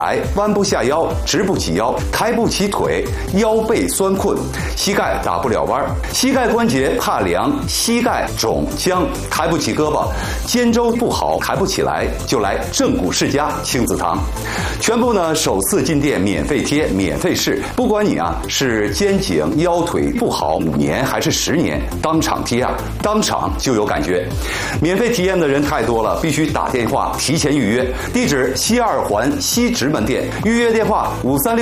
弯不下腰，直不起腰，抬不起腿，腰背酸困，膝盖打不了弯，膝盖关节怕凉，膝盖肿僵，抬不起胳膊，肩周不好，抬不起来，就来正骨世家亲子堂，全部呢首次进店免费贴，免费试，不管你是肩颈腰腿不好5年还是10年，当场贴当场就有感觉。免费体验的人太多了，必须打电话提前预约。地址西2环西直门店，预约电话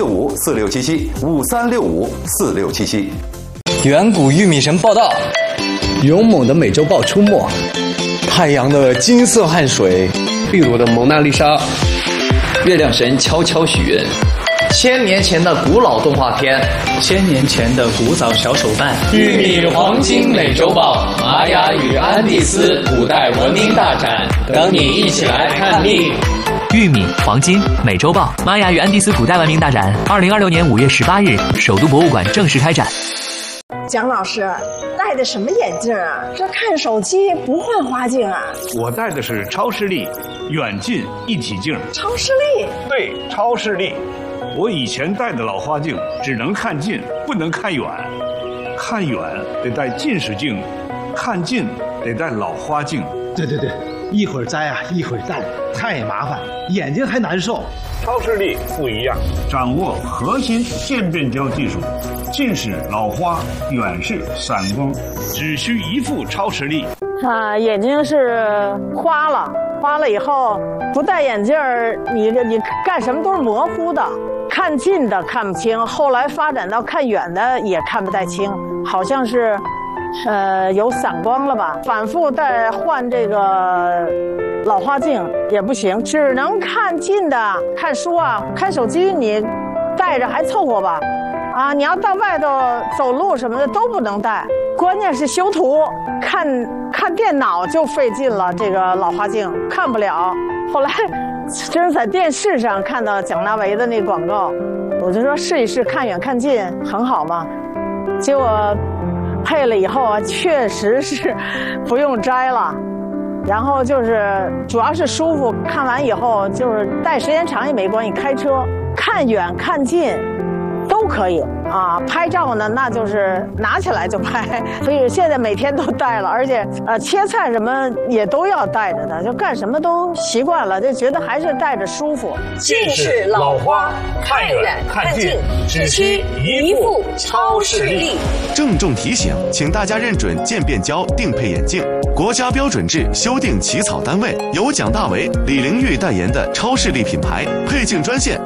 53654677，53654677。 远古玉米神报道， 勇猛的美洲豹出没， 太阳的金色汗水， 秘鲁的蒙娜丽莎， 月亮神悄悄许愿，1000年前的古老动画片 ，1000年前的古早小手办， 玉米黄金美洲豹，玛雅与安第斯古代文明大展，等你一起来看腻。 玉米、黄金、美洲豹、玛雅与安第斯古代文明大展，2026年5月18日，首都博物馆正式开展。 蒋老师戴的什么眼镜啊？这看手机不换花镜啊？ 我戴的是超视力远近一体镜。 超视力？ 对，超视力。我以前戴的老花镜只能看近，不能看远。看远得戴近视镜，看近得戴老花镜。 对，一会儿摘一会儿戴，太麻烦，眼睛还难受。 超视力不一样，掌握核心渐变焦技术，近视、老花、远视、散光，只需一副超视力。 眼睛是花了以后不戴眼镜你干什么都是模糊的，看近的看不清，后来发展到看远的也看不太清，好像是有散光了吧？反复再换这个老花镜也不行，只能看近的。看书看手机你戴着还凑合吧，你要到外头走路什么的都不能戴。关键是修图，看电脑就费劲了，这个老花镜看不了。后来真是在电视上看到蒋大为的那广告，我就说试一试，看远看近很好嘛。结果配了以后确实是不用摘了，然后就是主要是舒服，看完以后就是戴时间长也没关系，开车看远看近都可以拍照呢那就是拿起来就拍，所以现在每天都戴了，而且切菜什么也都要戴着的，就干什么都习惯了，就觉得还是戴着舒服。 近视、老花，看远看近，只需一副超视力。 郑重提醒，请大家认准渐变焦定配眼镜，国家标准制修订起草单位由蒋大为、李玲玉代言的超视力品牌，配镜专线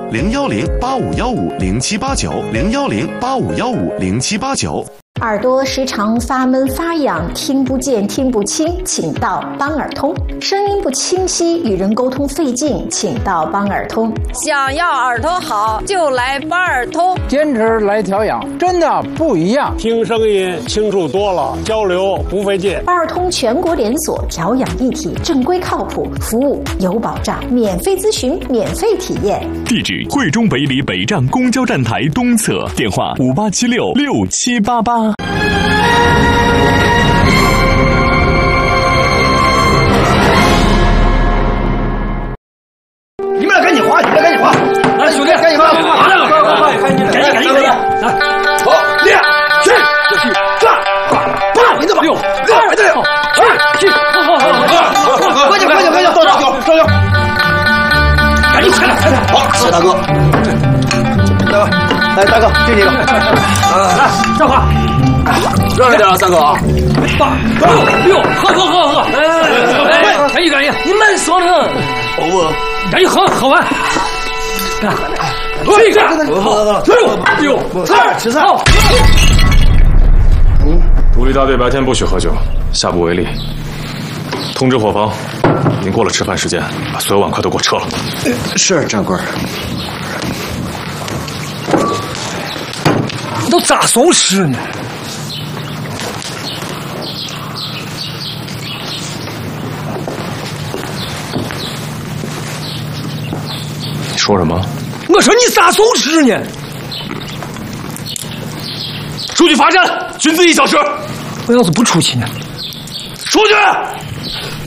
010-8515-0789，010-8515-0789。 耳朵时常发闷发痒，听不见听不清，请到邦耳通。声音不清晰，与人沟通费劲，请到邦耳通。 想要耳朵好，就来邦耳通。 坚持来调养，真的不一样， 听声音清楚多了，交流不费劲。 邦耳通全国连锁，调养一体，正规靠谱，服务有保障，免费咨询，免费体验。 地址：惠中北里北站公交站台东侧，电话58766788。 你们俩赶紧滑，来，兄弟，赶紧滑，快，走，练，去，转，八，你怎么6，2，去，快点，招脚，赶紧起来，好，谢谢大哥，来，大哥，这个，来，上滑。热着点啊，三哥啊！8、6，喝！来，赶紧！你慢说呢！我赶紧喝完。这个，6、吃菜。 独立大队白天不许喝酒，下不为例。通知伙房，已经过了吃饭时间，把所有碗筷都给我撤了。 是，长官。 你都咋收拾呢？ 你说什么？ 我说你咋收拾呢？ 出去罚站，军姿1小时。 我要是不出去呢？ 出去！